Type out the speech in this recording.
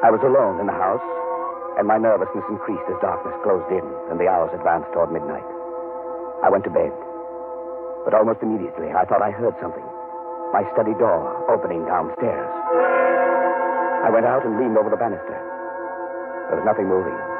I was alone in the house, and my nervousness increased as darkness closed in and the hours advanced toward midnight. I went to bed, but almost immediately I thought I heard something. My study door opening downstairs. I went out and leaned over the banister. There was nothing moving.